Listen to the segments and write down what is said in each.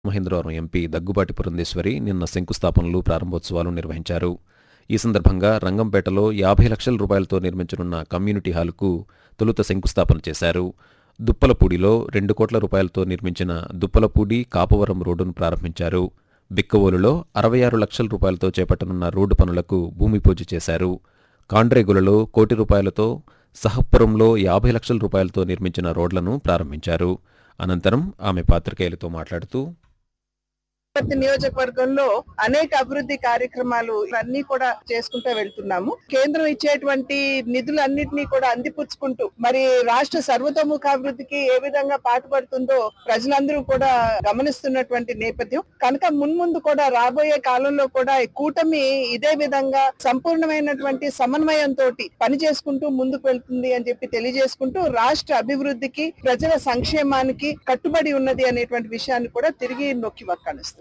Mahendravaram MP Daggubati Purandeswari నిన్న శంకుస్థాపనలు, ప్రారంభోత్సవాలు నిర్వహించారు. ఈ సందర్భంగా రంగంపేటలో 50 లక్షల రూపాయలతో నిర్మించనున్న కమ్యూనిటీ హాలుకు తొలుత శంకుస్థాపన చేశారు. దుప్పలపూడిలో 2 కోట్ల రూపాయలతో నిర్మించిన దుప్పలపూడి కాపవరం రోడ్డును ప్రారంభించారు. బిక్కవోలులో 66 లక్షల రూపాయలతో చేపట్టనున్న రోడ్డు పనులకు భూమి పూజ చేశారు. కాండ్రేగులలో 1 కోటి రూపాయలతో, సహపురంలో 50 లక్షల రూపాయలతో నిర్మించిన రోడ్లను ప్రారంభించారు. అనంతరం ఆమె పాత్రికేయులతో మాట్లాడుతూ నియోజకవర్గంలో అనేక అభివృద్ధి కార్యక్రమాలు అన్ని కూడా చేసుకుంటూ వెళ్తున్నాము. కేంద్రం ఇచ్చేటువంటి నిధులన్నింటినీ కూడా అందిపుచ్చుకుంటూ మరి రాష్ట్ర సర్వతోముఖాభివృద్ధికి ఏ విధంగా పాటుపడుతుందో ప్రజలందరూ కూడా గమనిస్తున్నటువంటి నేపథ్యం కనుక మున్ముందు కూడా రాబోయే కాలంలో కూడా ఈ కూటమి ఇదే విధంగా సంపూర్ణమైనటువంటి సమన్వయంతో పని చేసుకుంటూ ముందుకు వెళ్తుంది అని చెప్పి తెలియజేసుకుంటూ రాష్ట్ర అభివృద్ధికి, ప్రజల సంక్షేమానికి కట్టుబడి ఉన్నది అనేటువంటి విషయాన్ని కూడా తిరిగి నొక్కి వక్కాణిస్తున్నారు.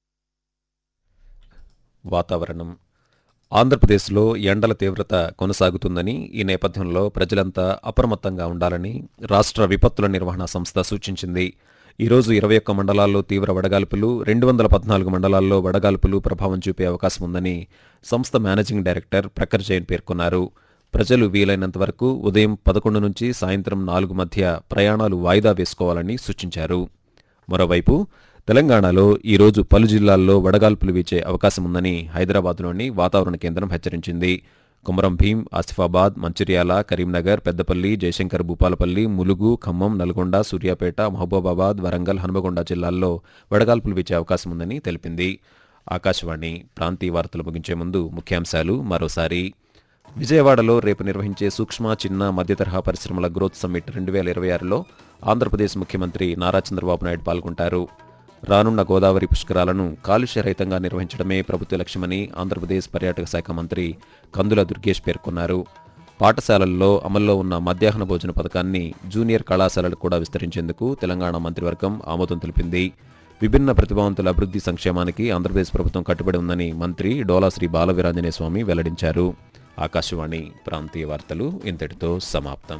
వాతావరణం. ఆంధ్రప్రదేశ్లో ఎండల తీవ్రత కొనసాగుతుందని, ఈ నేపథ్యంలో ప్రజలంతా అప్రమత్తంగా ఉండాలని రాష్ట్ర విపత్తుల నిర్వహణ సంస్థ సూచించింది. ఈరోజు 21 మండలాల్లో తీవ్ర వడగాల్పులు, 214 మండలాల్లో వడగాల్పులు ప్రభావం చూపే అవకాశం ఉందని సంస్థ మేనేజింగ్ డైరెక్టర్ ప్రఖర్ జైన్ పేర్కొన్నారు. ప్రజలు వీలైనంత వరకు ఉదయం 11 నుంచి సాయంత్రం 4 మధ్య ప్రయాణాలు వాయిదా వేసుకోవాలని సూచించారు. మరోవైపు తెలంగాణలో ఈరోజు పలు జిల్లాల్లో వడగాల్పులు వీచే అవకాశం ఉందని హైదరాబాద్లోని వాతావరణ కేంద్రం హెచ్చరించింది. కొమరం భీం, ఆసిఫాబాద్, మంచిర్యాల, కరీంనగర్, పెద్దపల్లి, జయశంకర్, భూపాలపల్లి, ములుగు, ఖమ్మం, నల్గొండ, సూర్యాపేట, మహబూబాబాద్, వరంగల్, హన్మకొండ జిల్లాల్లో వడగాల్పులు వీచే అవకాశం ఉందని తెలిపింది. ఆకాశవాణి ప్రాంతీయ వార్తలు ముగించే ముందు ముఖ్యాంశాలు మరోసారి. విజయవాడలో రేపు నిర్వహించే సూక్ష్మ, చిన్న, మధ్యతరహా పరిశ్రమల గ్రోత్ సమ్మిట్ 2026లో ఆంధ్రప్రదేశ్ ముఖ్యమంత్రి నారా చంద్రబాబు నాయుడు పాల్గొంటారు. రానున్న గోదావరి పుష్కరాలను కాలుష్యరహితంగా నిర్వహించడమే ప్రభుత్వ లక్ష్యమని ఆంధ్రప్రదేశ్ పర్యాటక శాఖ మంత్రి కందుల దుర్గేష్ పేర్కొన్నారు. పాఠశాలల్లో అమల్లో ఉన్న మధ్యాహ్న భోజన పథకాన్ని జూనియర్ కళాశాలలకు కూడా విస్తరించేందుకు తెలంగాణ మంత్రివర్గం ఆమోదం తెలిపింది. విభిన్న ప్రతిభావంతుల అభివృద్ధి సంక్షేమానికి ఆంధ్రప్రదేశ్ ప్రభుత్వం కట్టుబడి ఉందని మంత్రి డోలా శ్రీ బాలవీరాంజనేయ స్వామి వెల్లడించారు. ఆకాశవాణి ప్రాంతీయ వార్తలు ఇంతటితో సమాప్తం.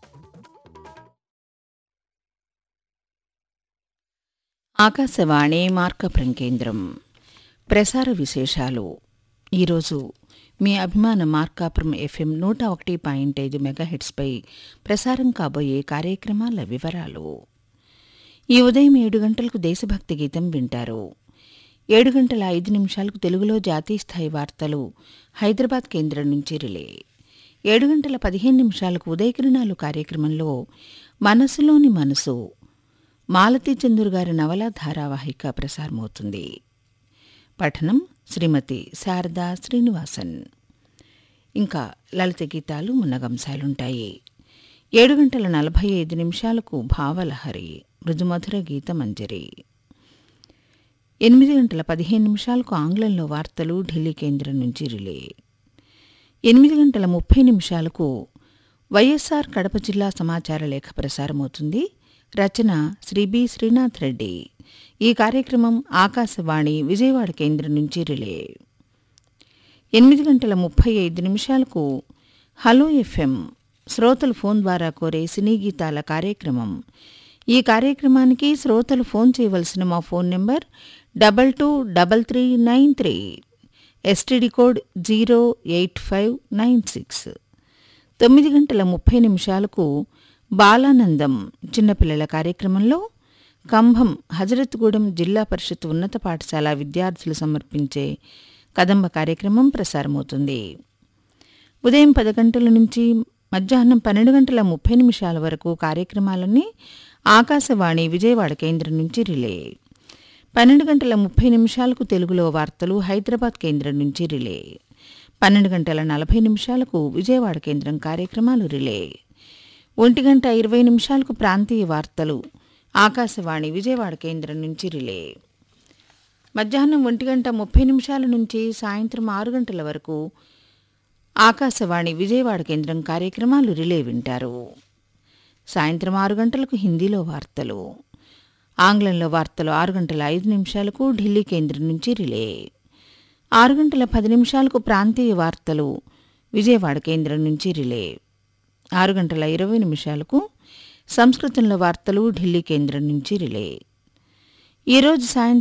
ఆకాశవాణి మార్కాపురం కేంద్రం. ప్రసార విశేషాలు. ఈరోజు మీ అభిమాన మార్కాపురం FM 101.5 మెగాహెట్స్పై ప్రసారం కాబోయే కార్యక్రమాల వివరాలు. ఈ ఉదయం 7 గంటలకు దేశభక్తి గీతం వింటారు. 7:05 తెలుగులో జాతీయ స్థాయి వార్తలు హైదరాబాద్ కేంద్రం నుంచి రిలే. 7:15 ఉదయకిరణాలు కార్యక్రమంలో మనసులోని మనసు మాలతీ చందూర్ గారి నవల ధారావాహిక ప్రసారమవుతుంది. పఠనం శ్రీమతి శారదా శ్రీనివాసన్. ఇంకా లలిత గీతాలు, మున్నగంశాలుంటాయి. 7:45 భావలహరి మృదుమధుర గీతమంజరి. 8:15 ఆంగ్లంలో వార్తలు ఢిల్లీ కేంద్రం నుంచి రిలే. 8:30 వైఎస్ఆర్ కడప జిల్లా సమాచార లేఖ ప్రసారమవుతుంది. రచన శ్రీ బి శ్రీనాథ్ రెడ్డి. ఈ కార్యక్రమం ఆకాశవాణి విజయవాడ కేంద్రం నుంచి రిలే. 8:35 హలో FM శ్రోతలు ఫోన్ ద్వారా కోరే సినీ గీతాల కార్యక్రమం. ఈ కార్యక్రమానికి శ్రోతలు ఫోన్ చేయవలసిన మా phone number 223393. STD code 08596. 9:30 Balanandam చిన్నపిల్లల కార్యక్రమంలో కంభం హజరత్గూడెం జిల్లా పరిషత్ ఉన్నత పాఠశాల విద్యార్థులు సమర్పించే కదంబ కార్యక్రమం ప్రసారమవుతుంది. ఉదయం 10 గంటల నుంచి మధ్యాహ్నం 12:30 వరకు కార్యక్రమాలన్నీ ఆకాశవాణి విజయవాడ కేంద్రం నుంచి రిలే. 12:30 తెలుగులో వార్తలు హైదరాబాద్ కేంద్రం నుంచి రిలే. 12:40 విజయవాడ కేంద్రం కార్యక్రమాలు రిలే. 1:20 ప్రాంతీయ వార్తలు ఆకాశవాణి విజయవాడ కేంద్రం నుంచి రిలే. మధ్యాహ్నం 1:30 నుంచి సాయంత్రం 6 గంటల వరకు ఆకాశవాణి విజయవాడ కేంద్రం కార్యక్రమాలు రిలే వింటారు. సాయంత్రం 6 గంటలకు హిందీలో వార్తలు, ఆంగ్లంలో వార్తలు 6:05 ఢిల్లీ కేంద్రం నుంచి రిలే. 6:10 ప్రాంతీయ వార్తలు విజయవాడ కేంద్రం నుంచి రిలే. 6:20 సంస్కృతంలో వార్తలు ఢిల్లీ కేంద్రం నుంచి రిలే. ఈరోజు సాయంత్రం